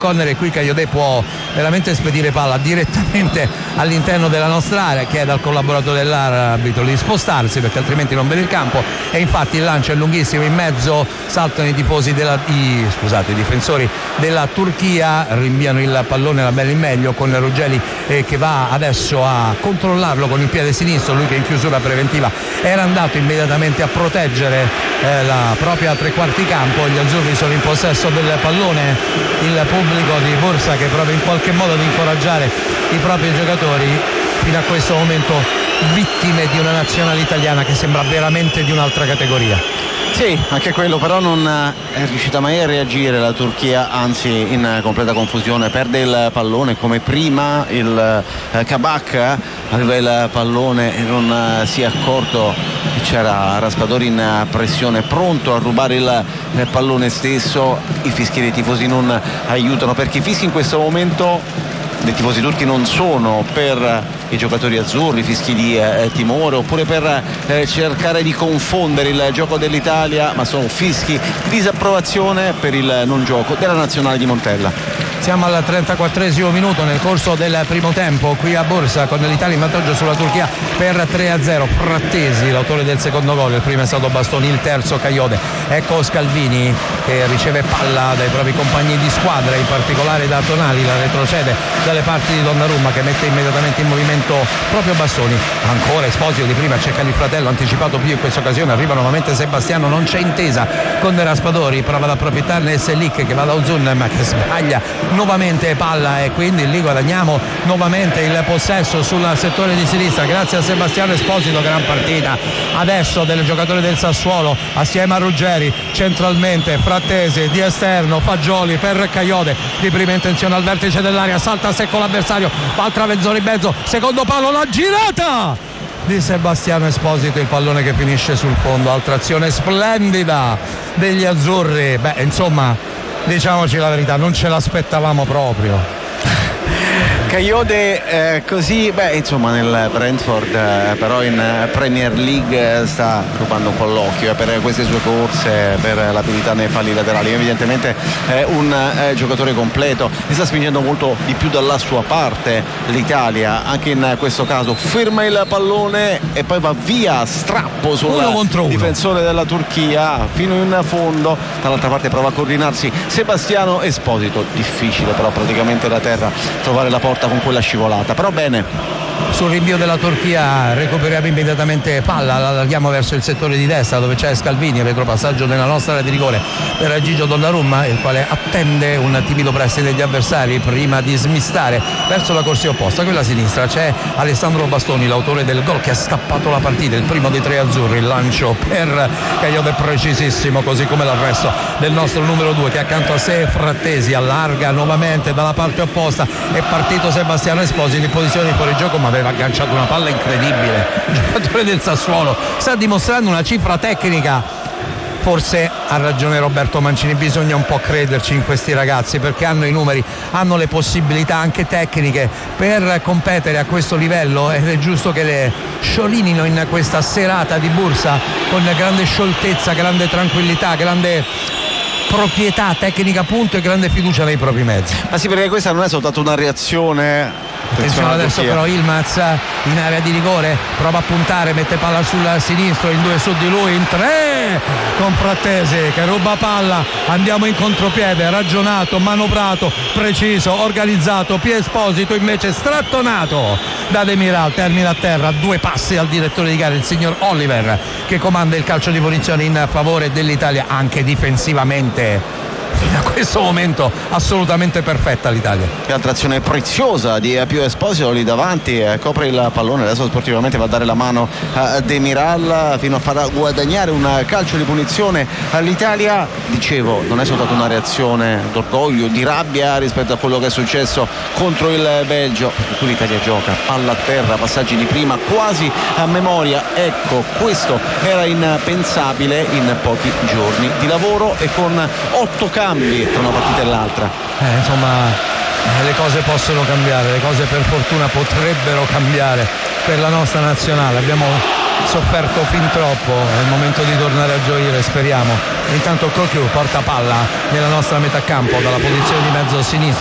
corner e qui Kayode può veramente spedire palla direttamente all'interno della nostra area, chiede al collaboratore dell'arbitro di spostarsi perché altrimenti non vede il campo, e infatti il lancio è lunghissimo, in mezzo saltano i difensori della Turchia, rinviano il pallone la bella in meglio con Ruggeri che va adesso a controllarlo con il piede sinistro, lui che in chiusura preventiva era andato immediatamente a proteggere la propria tre quarti campo. Gli azzurri sono in possesso del pallone, il pubblico di Bursa che prova in qualche modo ad incoraggiare i propri giocatori, fino a questo momento vittime di una nazionale italiana che sembra veramente di un'altra categoria. Sì, anche quello, però non è riuscita mai a reagire la Turchia, anzi in completa confusione, perde il pallone come prima il Kabak, aveva il pallone e non si è accorto che c'era Raspadori in pressione pronto a rubare il pallone stesso. I fischi dei tifosi non aiutano, perché i fischi in questo momento dei tifosi turchi non sono per i giocatori azzurri, fischi di timore oppure per cercare di confondere il gioco dell'Italia, ma sono fischi di disapprovazione per il non gioco della nazionale di Montella. Siamo al 34esimo minuto nel corso del primo tempo qui a Bursa, con l'Italia in vantaggio sulla Turchia per 3-0. Frattesi l'autore del secondo gol, il primo è stato Bastoni, il terzo Kayode. Ecco Scalvini che riceve palla dai propri compagni di squadra, in particolare da Tonali, la retrocede dalle parti di Donnarumma che mette immediatamente in movimento proprio Bastoni. Ancora Esposito di prima, cerca il fratello, anticipato più in questa occasione, arriva nuovamente Sebastiano, non c'è intesa con Raspadori, prova ad approfittarne Selic che va da Ozun ma che sbaglia nuovamente palla, e quindi lì guadagniamo nuovamente il possesso sul settore di sinistra grazie a Sebastiano Esposito. Gran partita adesso del giocatore del Sassuolo assieme a Ruggeri, centralmente Frattesi, di esterno Fagioli per Kayode, di prima intenzione al vertice dell'area, salta a secco l'avversario, va al travezzone in mezzo, secondo palo, la girata di Sebastiano Esposito, il pallone che finisce sul fondo. Altra azione splendida degli azzurri, insomma, diciamoci la verità, non ce l'aspettavamo proprio. Kayode così, insomma nel Brentford però in Premier League sta rubando un po' l'occhio per queste sue corse, per l'abilità nei falli laterali. Evidentemente è un giocatore completo, mi sta spingendo molto di più dalla sua parte l'Italia, anche in questo caso ferma il pallone e poi va via a strappo sul difensore della Turchia fino in fondo. Dall'altra parte prova a coordinarsi Sebastiano Esposito, difficile però praticamente da terra trovare la porta con quella scivolata, però bene. Sul rinvio della Turchia recuperiamo immediatamente palla, la allarghiamo verso il settore di destra dove c'è Scalvini, retropassaggio nella nostra area di rigore per Gigio Donnarumma, il quale attende un timido pressing degli avversari prima di smistare verso la corsia opposta, quella sinistra. C'è Alessandro Bastoni, l'autore del gol che ha stappato la partita, il primo dei tre azzurri. Il lancio per Kayode precisissimo, così come l'arresto del nostro numero 2 che accanto a sé Frattesi allarga nuovamente dalla parte opposta. È partito Sebastiano Esposito in posizione di fuorigioco, ma aveva agganciato una palla incredibile. Il giocatore del Sassuolo sta dimostrando una cifra tecnica. Forse ha ragione Roberto Mancini, bisogna un po' crederci in questi ragazzi perché hanno i numeri, hanno le possibilità anche tecniche per competere a questo livello, ed è giusto che le sciorinino in questa serata di Bursa con grande scioltezza, grande tranquillità, grande proprietà tecnica, punto, e grande fiducia nei propri mezzi. Ma sì, perché questa non è soltanto una reazione. Attenzione adesso però Yilmaz in area di rigore, prova a puntare, mette palla sul sinistro, in due su di lui, in tre con Frattesi che ruba palla. Andiamo in contropiede, ragionato, manovrato, preciso, organizzato. Esposito invece strattonato da Demiral, termina a terra, 2 passi al direttore di gara, il signor Oliver, che comanda il calcio di punizione in favore dell'Italia, anche difensivamente. Fino a questo momento assolutamente perfetta l'Italia. Che altra azione preziosa di Pio Esposito lì davanti, copre il pallone, adesso sportivamente va a dare la mano a Demiral fino a far guadagnare un calcio di punizione all'Italia. Dicevo, non è soltanto una reazione d'orgoglio, di rabbia rispetto a quello che è successo contro il Belgio, perché qui l'Italia gioca palla a terra, passaggi di prima quasi a memoria. Ecco, questo era impensabile in pochi giorni di lavoro e con 8 cambi tra una partita e l'altra. Le cose possono cambiare, le cose per fortuna potrebbero cambiare per la nostra nazionale. Abbiamo sofferto fin troppo, è il momento di tornare a gioire, speriamo. Intanto Cocu porta palla nella nostra metà campo dalla posizione di mezzo sinistro.